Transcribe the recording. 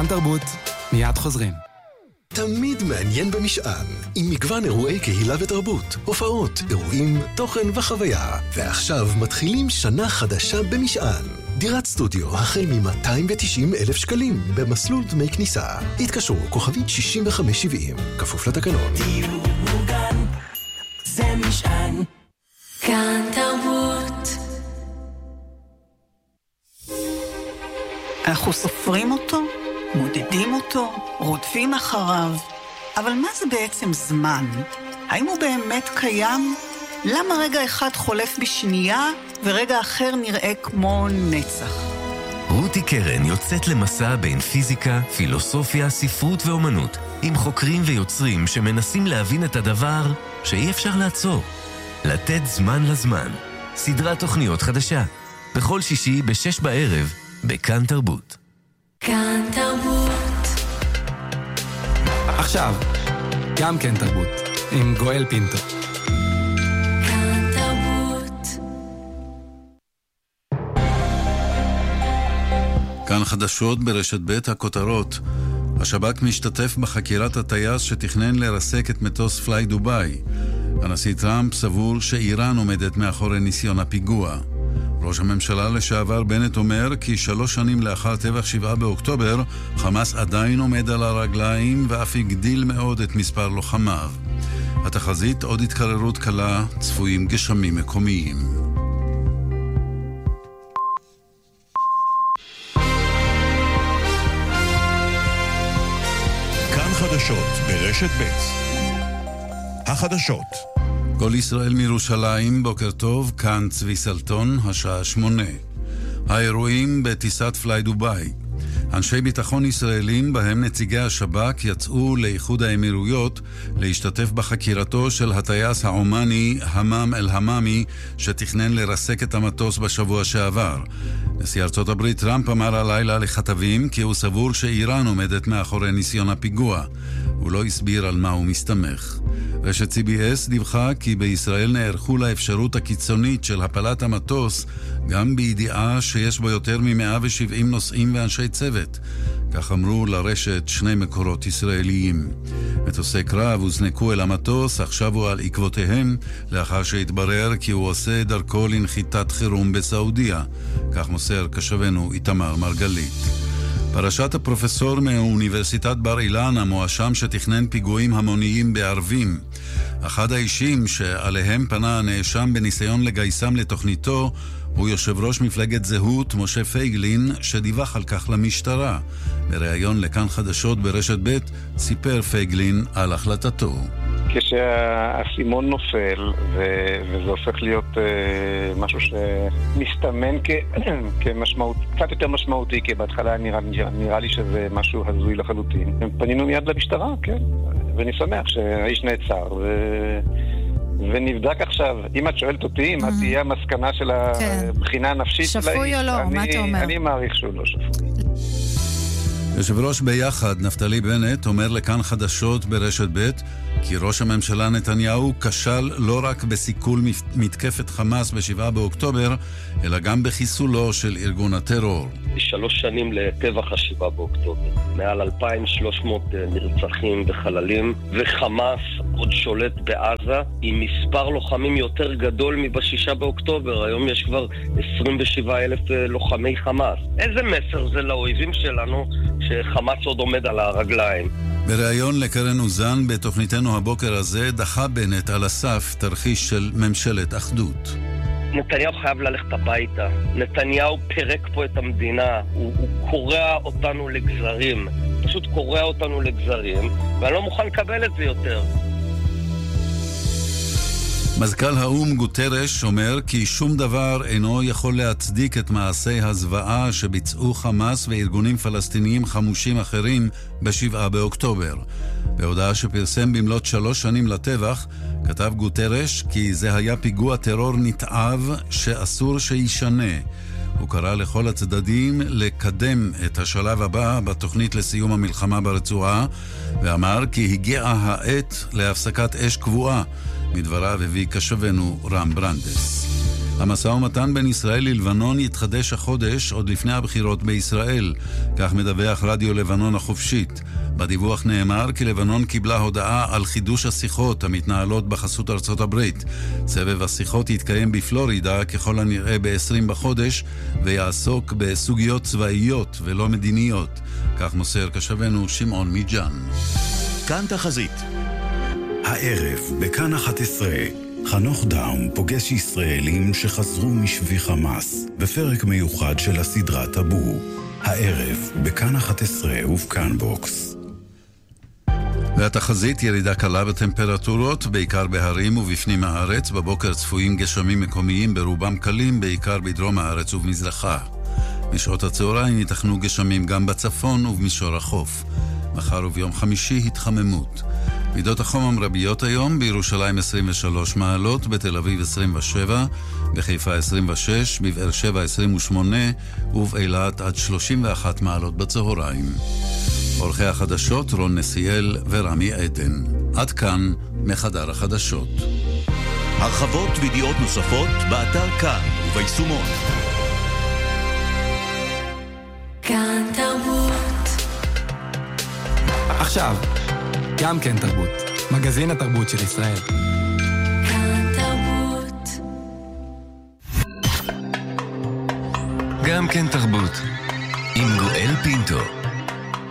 כאן תרבות, מיד חוזרים. תמיד מעניין במשען, עם מגוון אירועי קהילה ותרבות, הופעות, אירועים, תוכן וחוויה. ועכשיו מתחילים שנה חדשה במשען. דירת סטודיו החל מ-290,000 שקלים במסלול דמי כניסה. התקשרו כוכבית 6570, כפוף לתקנון. דיור מוגן, זה משען. כאן תרבות. אנחנו סופרים אותו, מודדים אותו, רודפים אחריו. אבל מה זה בעצם זמן? האם הוא באמת קיים? למה רגע אחד חולף בשנייה ורגע אחר נראה כמו נצח? רותי קרן יוצאת למסע בין פיזיקה, פילוסופיה, ספרות ואומנות, עם חוקרים ויוצרים שמנסים להבין את הדבר שאי אפשר לעצור. לתת זמן לזמן. סדרת תוכניות חדשה. בכל שישי ב-6 בערב, בכאן תרבות. כאן תרבות. עכשיו, גם כן תרבות, עם גואל פינטו. כאן תרבות. כאן חדשות ברשת ב' הכותרות. השב"כ משתתף בחקירת הטייס שתכנן לרסק את מטוס פליי דוביי. הנשיא טראמפ סבור שאיראן עומדת מאחורי ניסיון הפיגוע. ראש הממשלה לשעבר בנט אומר כי 3 שנים לאחר טבח 7 באוקטובר, חמאס עדיין עומד על הרגליים ואף הגדיל מאוד את מספר לוחמיו. התחזית עוד התקררות קלה, צפויים גשמים מקומיים. כאן חדשות ברשת ב' החדשות. כל ישראל מירושלים, בוקר טוב, כאן צבי סלטון, השעה 8. האירועים בטיסת פליי דוביי. אנשי ביטחון ישראלים, בהם נציגי השב"כ, יצאו לאיחוד האמירויות להשתתף בחקירתו של הטייס העומני המאם אל-המאמי, שתכנן לרסק את המטוס בשבוע שעבר. נשיא ארצות הברית טראמפ אמר הלילה לכתבים כי הוא סבור שאיראן עומדת מאחורי ניסיון הפיגוע. הוא לא הסביר על מה הוא מסתמך. רשת CBS דיווחה כי בישראל נערכו לאפשרות הקיצונית של הפלת המטוס, גם בידיעה שיש בו יותר מ-170 נוסעים ואנשי צוות. כך אמרו לרשת 2 מקורות ישראליים. מטוסי קרב הוזנקו אל המטוס, עכשיו הוא על עקבותיהם, לאחר שהתברר כי הוא עושה דרכו לנחיתת חירום בסעודיה. כך מוסר כשבנו איתמר מרגלית. פרשת הפרופסור מאוניברסיטת בר אילן, המואשם שתכנן פיגועים המוניים בערבים. אחד האישים שעליהם פנה הנאשם בניסיון לגייסם לתוכניתו הוא יושב ראש מפלגת זהות משה פייגלין, שדיווח על כך למשטרה. בריאיון לכאן חדשות ברשת ב' סיפר פייגלין על החלטתו. כשהסימון נופל וזה הופך להיות משהו שמסתמן כמשמעות, קצת יותר משמעותי, כי בהתחלה נראה לי שזה משהו הזוי לחלוטין. פנינו מיד למשטרה, כן, ואני שמח שהאיש נעצר ונבדק עכשיו. אם את שואלת אותי, מה תהיה המסקנה של הבחינה הנפשית של האיש? שפוי או לא, מה אתה אומר? אני מעריך שהוא לא שפוי. יושב ראש ביחד, נפתלי בנט, אומר לכאן חדשות ברשת ב' כי ראש הממשלה נתניהו כשל לא רק בסיכול מתקפת חמאס ב7 באוקטובר, אלא גם בחיסולו של ארגון הטרור. 3 שנים לטבח ה7 באוקטובר. מעל 2,300 נרצחים וחללים, וחמאס עוד שולט בעזה עם מספר לוחמים יותר גדול מב6 באוקטובר. היום יש כבר 27,000 לוחמי חמאס. איזה מסר זה לאויבים שלנו שחמאס עוד עומד על הרגליים? בריאיון לקרן אוזן בתוכניתנו הבוקר הזה דחה בנט על הסף תרחיש של ממשלת אחדות. נתניהו חייב ללכת הביתה. נתניהו פרק פה את המדינה. הוא קורע אותנו לגזרים. פשוט קורע אותנו לגזרים, ואני לא מוכן לקבל את זה יותר. מזכ"ל האום גוטרש אומר כי שום דבר אינו יכול להצדיק את מעשי הזוועה שביצעו חמאס וארגונים פלסטיניים חמושים אחרים ב7 באוקטובר. בהודעה שפרסם במלאת 3 שנים לטבח, כתב גוטרש כי זה היה פיגוע טרור נתעב שאסור שישנה. הוא קרא לכל הצדדים לקדם את השלב הבא בתוכנית לסיום המלחמה ברצועה, ואמר כי הגיעה העת להפסקת אש קבועה. מדבריו הביא כשבנו רם ברנדס. המשא ומתן בין ישראל ללבנון יתחדש החודש עוד לפני הבחירות בישראל, כך מדווח רדיו לבנון החופשית. בדיווח נאמר כי לבנון קיבלה הודעה על חידוש השיחות המתנהלות בחסות ארצות הברית. סבב השיחות יתקיים בפלורידה ככל הנראה ב-20 בחודש, ויעסוק בסוגיות צבאיות ולא מדיניות. כך מוסר כשבנו שמעון מיג'אן. כאן תחזית. הערב בכאן 11 חנוך דאום פוגש ישראלים שחזרו משבי חמאס בפרק מיוחד של הסדרה טאבו. הערב בכאן 11 ובכאן בוקס. והתחזית ירידה קלה בטמפרטורות, בעיקר בהרים ובפנים הארץ. בבוקר צפויים גשמים מקומיים ברובם קלים, בעיקר בדרום הארץ ובמזרחה. משעות הצהריים ייתכנו גשמים גם בצפון ובמישור החוף. מחר וביום חמישי התחממות. מידות החום המרביות היום: בירושלים 23 מעלות, בתל אביב 27, בחיפה 26, בבאר שבע 28 ובאילת עד 31 מעלות בצהריים. עורכי החדשות רון נסיאל ורמי עדן. עד כאן מחדר החדשות. הרחבות וידיעות נוספות באתר כאן וביישומון. כאן תרבות. עכשיו, גם כן תרבות. מגזין התרבות של ישראל. כאן תרבות. גם כן תרבות. עם גואל פינטו.